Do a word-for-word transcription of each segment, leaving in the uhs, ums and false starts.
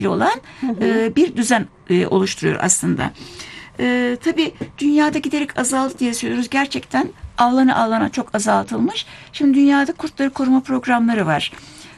olan Hı hı. e, bir düzen e, oluşturuyor aslında. E, tabii dünyada giderek azaldı diye söylüyoruz. Gerçekten avlana avlana çok azaltılmış. Şimdi dünyada kurtları koruma programları var.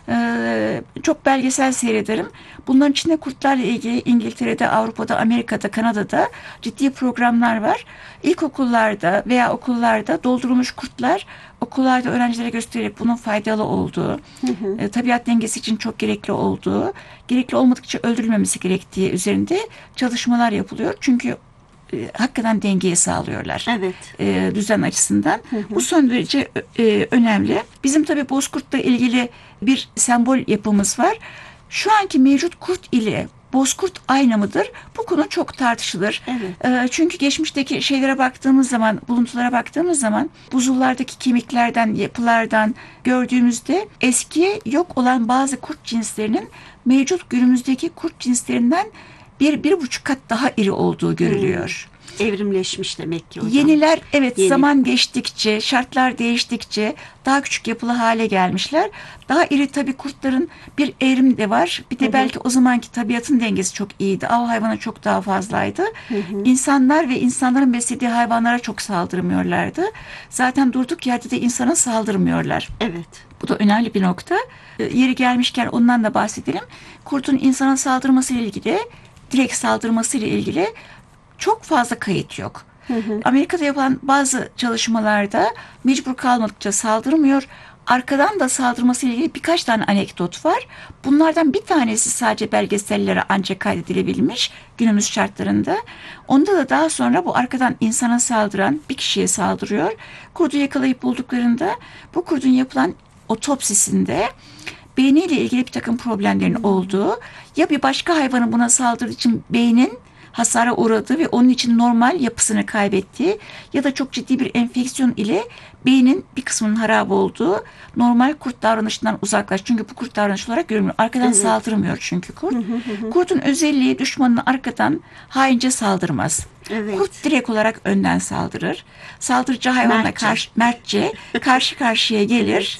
E, çok belgesel seyrederim. Bunların içinde kurtlarla ilgili İngiltere'de, Avrupa'da, Amerika'da, Kanada'da ciddi programlar var. İlkokullarda veya okullarda doldurulmuş kurtlar okullarda öğrencilere gösterilip bunun faydalı olduğu, Hı hı. e, tabiat dengesi için çok gerekli olduğu, gerekli olmadıkça öldürülmemesi gerektiği üzerinde çalışmalar yapılıyor. Çünkü e, hakikaten dengeyi sağlıyorlar. Evet. E, düzen açısından. Hı hı. Bu son derece e, önemli. Bizim tabii bozkurtla ilgili bir sembol yapımız var. Şu anki mevcut kurt ile bozkurt aynı mıdır? Bu konu çok tartışılır. Evet. E, çünkü geçmişteki şeylere baktığımız zaman, buluntulara baktığımız zaman buzullardaki kemiklerden, yapılardan gördüğümüzde eski yok olan bazı kurt cinslerinin mevcut günümüzdeki kurt cinslerinden bir, bir buçuk kat daha iri olduğu görülüyor. Evrimleşmiş demek ki hocam. Yeniler evet Yeni. zaman geçtikçe, şartlar değiştikçe daha küçük yapılı hale gelmişler. Daha iri tabii kurtların bir evrim de var. Bir de Hı hı. belki o zamanki tabiatın dengesi çok iyiydi. Av hayvanı çok daha fazlaydı. Hı hı. İnsanlar ve insanların beslediği hayvanlara çok saldırmıyorlardı. Zaten durduk yerde de insana saldırmıyorlar. Evet. Bu da önemli bir nokta. E, Yeri gelmişken ondan da bahsedelim. Kurtun insana saldırması ile ilgili, direkt saldırması ile ilgili çok fazla kayıt yok. Hı hı. Amerika'da yapılan bazı çalışmalarda mecbur kalmadıkça saldırmıyor. Arkadan da saldırması ile ilgili birkaç tane anekdot var. Bunlardan bir tanesi sadece belgesellere ancak kaydedilebilmiş günümüz şartlarında. Onda da daha sonra bu arkadan insana saldıran bir kişiye saldırıyor. Kurdu yakalayıp bulduklarında bu kurdun yapılan otopsisinde beyniyle ilgili bir takım problemlerin olduğu, ya bir başka hayvanın buna saldırdığı için beynin hasara uğradığı ve onun için normal yapısını kaybettiği ya da çok ciddi bir enfeksiyon ile beynin bir kısmının harap olduğu, normal kurt davranışından uzaklaş. Çünkü bu kurt davranış olarak görülmüyor. Arkadan Evet. saldırmıyor çünkü kurt. Kurtun özelliği düşmanına arkadan haince saldırmaz. Evet. Kurt direkt olarak önden saldırır. Saldırıcı hayvanla Mertçe. karşı, mertçe karşı karşıya gelir.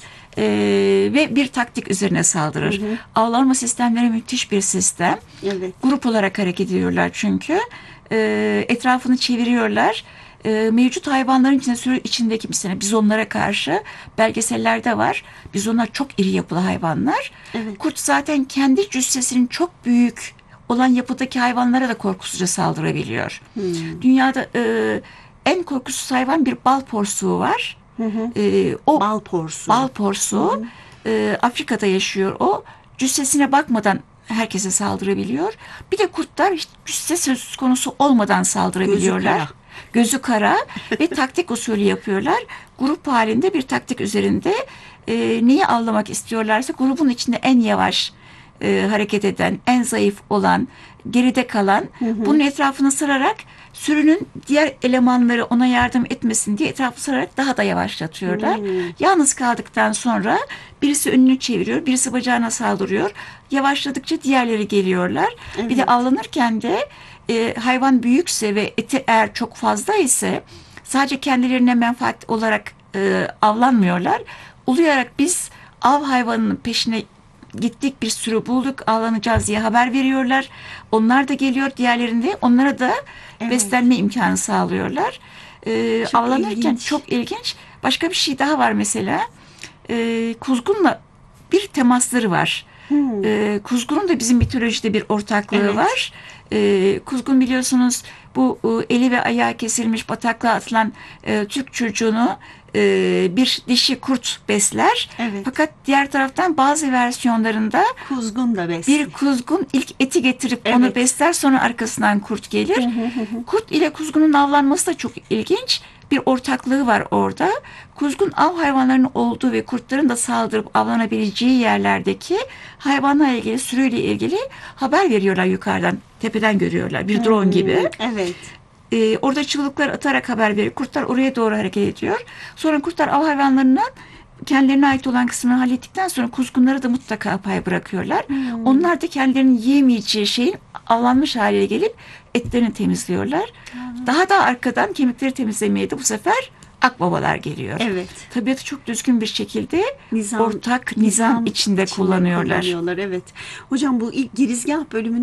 Ee, ve bir taktik üzerine saldırır. Hı hı. Avlanma sistemleri müthiş bir sistem. Evet. Grup olarak hareket ediyorlar çünkü. Ee, etrafını çeviriyorlar. Ee, mevcut hayvanların içinde, sürü içindeki mesela bizonlara karşı belgesellerde var. Bizonlar çok iri yapılı hayvanlar. Evet. Kurt zaten kendi cüssesinin çok büyük olan yapıdaki hayvanlara da korkusuzca saldırabiliyor. Hmm. Dünyada e, en korkusuz hayvan bir bal porsuğu var. Hı hı. E, o Bal porsuğu. Bal porsuğu e, Afrika'da yaşıyor o. Cüssesine bakmadan herkese saldırabiliyor. Bir de kurtlar hiç cüsse söz konusu olmadan saldırabiliyorlar. Gözü kara. Gözü kara ve taktik usulü yapıyorlar. Grup halinde bir taktik üzerinde e, neyi avlamak istiyorlarsa grubun içinde en yavaş e, hareket eden, en zayıf olan, geride kalan Hı hı. bunun etrafını sararak sürünün diğer elemanları ona yardım etmesin diye etrafı sararak daha da yavaşlatıyorlar. Hmm. Yalnız kaldıktan sonra birisi önünü çeviriyor, birisi bacağına saldırıyor. Yavaşladıkça diğerleri geliyorlar. Evet. Bir de avlanırken de e, hayvan büyükse ve eti eğer çok fazla ise sadece kendilerine menfaat olarak e, avlanmıyorlar. Uluyarak biz av hayvanının peşine gittik, bir sürü bulduk, avlanacağız diye haber veriyorlar. Onlar da geliyor, diğerlerinde onlara da Evet. beslenme imkanı sağlıyorlar. Ee, Çok avlanırken ilginç. çok ilginç. Başka bir şey daha var mesela. Ee, kuzgunla bir temasları var. Hmm. Ee, kuzgunun da bizim mitolojide bir ortaklığı Evet. var. Ee, kuzgun biliyorsunuz bu e, eli ve ayağı kesilmiş bataklığa atılan e, Türk çocuğunu e, bir dişi kurt besler. Evet. Fakat diğer taraftan bazı versiyonlarında Kuzgun da besli. bir kuzgun ilk eti getirip onu Evet. besler, sonra arkasından kurt gelir. Kurt ile kuzgunun avlanması da çok ilginç. Bir ortaklığı var orada. Kuzgun av hayvanlarının olduğu ve kurtların da saldırıp avlanabileceği yerlerdeki hayvanlarla ilgili, sürüyle ilgili haber veriyorlar yukarıdan. Tepeden görüyorlar. Bir drone gibi. Evet. Ee, orada çığlıklar atarak haber veriyor. Kurtlar oraya doğru hareket ediyor. Sonra kurtlar av hayvanlarından kendilerine ait olan kısmını hallettikten sonra kuzgunlara da mutlaka pay bırakıyorlar. Hmm. Onlar da kendilerinin yiyemeyeceği şeyin avlanmış hale gelip etlerini temizliyorlar. Daha da arkadan kemikleri temizlemeye de bu sefer akbabalar geliyor. Evet. Tabiatı çok düzgün bir şekilde Nizam, ortak nizam, içinde kullanıyorlar. kullanıyorlar. Evet. Hocam bu ilk girizgah bölümünde